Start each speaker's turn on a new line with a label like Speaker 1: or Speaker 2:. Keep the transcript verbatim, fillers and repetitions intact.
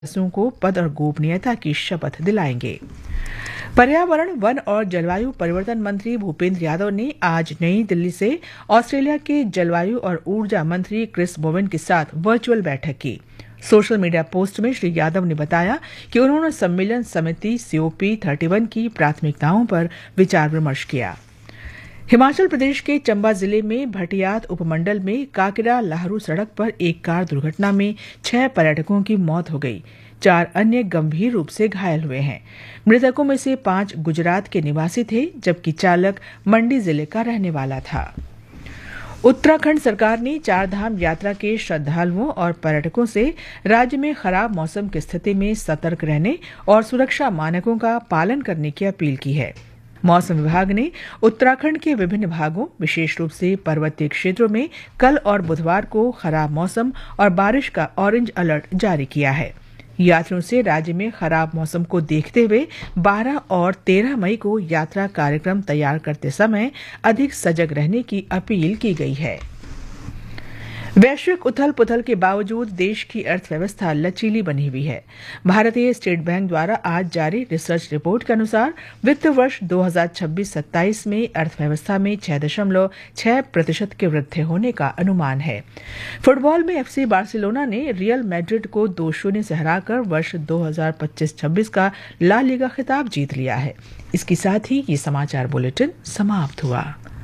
Speaker 1: सदस्यों को पद और गोपनीयता की शपथ दिलाएंगे। पर्यावरण, वन और जलवायु परिवर्तन मंत्री भूपेंद्र यादव ने आज नई दिल्ली से ऑस्ट्रेलिया के जलवायु और ऊर्जा मंत्री क्रिस बोवेन के साथ वर्चुअल बैठक की। सोशल मीडिया पोस्ट में श्री यादव ने बताया कि उन्होंने सम्मेलन समिति सीओपी इकतीस की प्राथमिकताओं पर विचार विमर्श किया। हिमाचल प्रदेश के चंबा जिले में भटियात उपमंडल में काकिरा लाहरू सड़क पर एक कार दुर्घटना में छह पर्यटकों की मौत हो गई। चार अन्य गंभीर रूप से घायल हुए हैं। मृतकों में से पांच गुजरात के निवासी थे, जबकि चालक मंडी जिले का रहने वाला था। उत्तराखंड सरकार ने चारधाम यात्रा के श्रद्धालुओं और पर्यटकों से राज्य में खराब मौसम की स्थिति में सतर्क रहने और सुरक्षा मानकों का पालन करने की अपील की है। मौसम विभाग ने उत्तराखंड के विभिन्न भागों, विशेष रूप से पर्वतीय क्षेत्रों में कल और बुधवार को खराब मौसम और बारिश का ऑरेंज अलर्ट जारी किया है। यात्रियों से राज्य में खराब मौसम को देखते हुए बारह और तेरह मई को यात्रा कार्यक्रम तैयार करते समय अधिक सजग रहने की अपील की गई है। वैश्विक उथल पुथल के बावजूद देश की अर्थव्यवस्था लचीली बनी हुई है। भारतीय स्टेट बैंक द्वारा आज जारी रिसर्च रिपोर्ट के अनुसार वित्त वर्ष दो हज़ार छब्बीस सत्ताईस में अर्थव्यवस्था में छह दशमलव छह प्रतिशत के वृद्धि होने का अनुमान है। फुटबॉल में एफसी बार्सिलोना ने रियल मैड्रिड को दो शून्य से हराकर वर्ष दो हज़ार पच्चीस छब्बीस का ला लीगा खिताब जीत लिया है। इसके साथ ही ये समाचार बुलेटिन समाप्त हुआ।